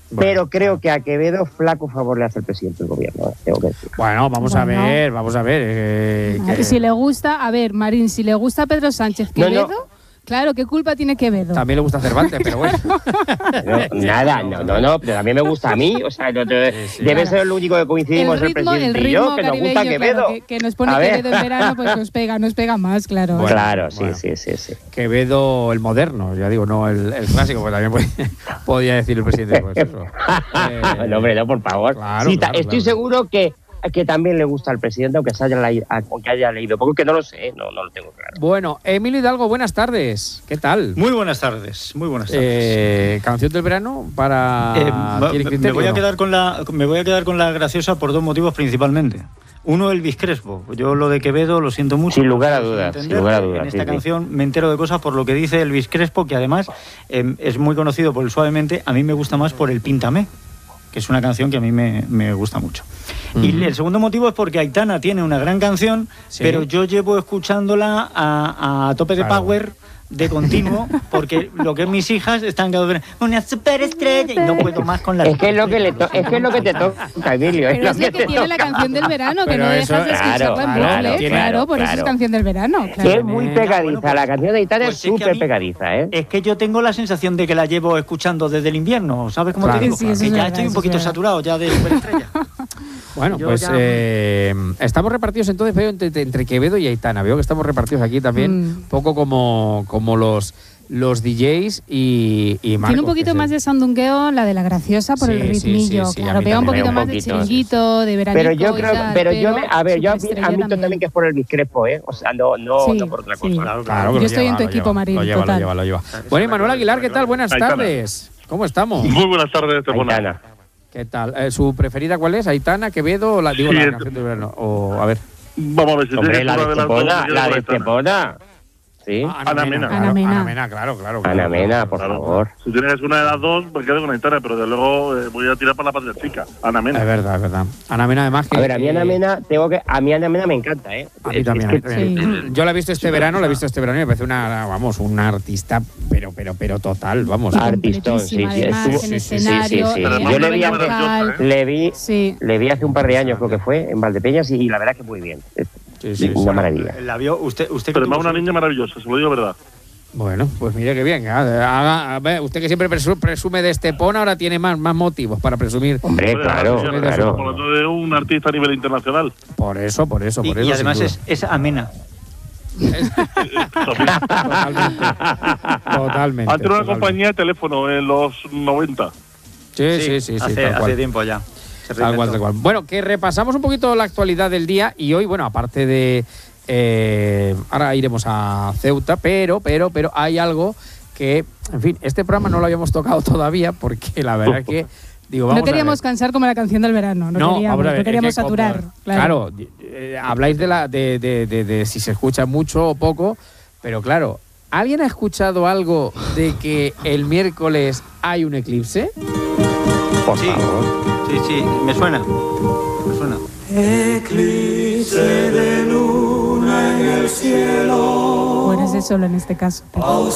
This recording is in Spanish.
pero creo que a Quevedo flaco favor le hace el presidente del gobierno, tengo que decir. Bueno, vamos a ver. Si le gusta, a ver, Marín, si le gusta Pedro Sánchez Quevedo... No. Claro, ¿qué culpa tiene Quevedo? También le gusta Cervantes, pero bueno. No, pero también me gusta a mí, o sea, debe ser lo único que coincidimos el presidente y yo, que nos gusta Quevedo. Claro, que nos pone Quevedo en verano, pues nos pega más, claro. Bueno, claro, sí. Quevedo el moderno, ya digo, no el clásico, porque también podía decir el presidente. Pues eso. No, hombre, no, por favor. Claro, sí, estoy seguro que también le gusta al presidente, aunque haya leído poco, que no lo sé, no lo tengo claro. Bueno, Emilio Hidalgo, buenas tardes. ¿Qué tal? Muy buenas tardes. ¿Canción del verano para me voy a quedar con la graciosa por dos motivos principalmente. Uno, Elvis Crespo. Yo lo de Quevedo lo siento mucho. Sin lugar a dudas. En esta canción me entero de cosas por lo que dice Elvis Crespo, que además es muy conocido por el Suavemente. A mí me gusta más por el Píntame, que es una canción que a mí me gusta mucho. Y el segundo motivo es porque Aitana tiene una gran canción, pero yo llevo escuchándola a tope de power, de continuo, porque lo que es mis hijas están cada vez una superestrella y no puedo más con la es que es lo que te toca, Emilio. Pero es lo que tiene la canción del verano, que no dejas de escucharla en bucle. Claro, por eso es canción del verano. Que es muy pegadiza, la canción de Aitana es súper pegadiza, ¿eh? Es que yo tengo la sensación de que la llevo escuchando desde el invierno, ¿sabes cómo te digo? Sí, que ya estoy un poquito saturado ya de superestrella. Bueno, pues estamos repartidos entonces, veo, entre Quevedo y Aitana. Veo que estamos repartidos aquí también, un poco como los DJs y Marcos. Tiene un poquito más de sandungueo la de la graciosa por el ritmillo. Claro, pega un poquito más de chiringuito, de veranito. Pero yo creo, yo admito también que es por el Crespo, ¿eh? O sea, no por otra cosa. Claro, yo estoy en tu equipo, Marín. Lo lleva. Bueno, y Manuel Aguilar, ¿qué tal? Buenas tardes. ¿Cómo estamos? Muy buenas tardes, Estepona. ¿Qué tal? ¿Su preferida cuál es? ¿Aitana, Quevedo o la canción del verano? O, a ver. Vamos a ver si hombre, la de Estepona. Sí. Ana Mena, claro. Ana Mena, por favor. Si tienes una de las dos, me quedo con Aitana, pero de luego voy a tirar para la patria chica. Ana Mena. Es verdad. Ana Mena, además que... A ver, a mí Ana Mena me encanta, ¿eh? A mí también. Yo la he visto este verano y me parece una artista, pero total, vamos. Artistón, sí. Yo le vi hace un par de años, creo que fue, en Valdepeñas, y la verdad que muy bien. Sí, una maravilla. ¿La vio usted? Pero es una niña maravillosa, se lo digo verdad. Bueno, pues mire qué bien. A ver, usted que siempre presume de Estepona, ahora tiene más motivos para presumir. Hombre, claro. Estamos hablando de un artista a nivel internacional. Por eso. Y además es amena. Totalmente. Antes era una compañía de teléfono en los 90. Sí. Hace tiempo ya. Tal cual. Bueno, que repasamos un poquito la actualidad del día y hoy, bueno, aparte de... ahora iremos a Ceuta, pero hay algo que, en fin, este programa no lo habíamos tocado todavía porque la verdad es que... no queríamos cansar como la canción del verano, no queríamos saturar. Claro, habláis de si se escucha mucho o poco, pero claro, ¿alguien ha escuchado algo de que el miércoles hay un eclipse? Por favor. Sí, me suena. Eclipse de luna en el cielo. Bueno, es de Solo en este caso.